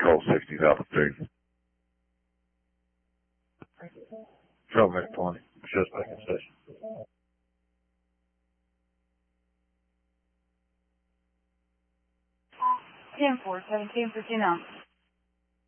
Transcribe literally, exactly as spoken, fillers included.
Control sixty altitude. Trailmaker twenty, shows back in station. ten four, seventeen fifty-nine.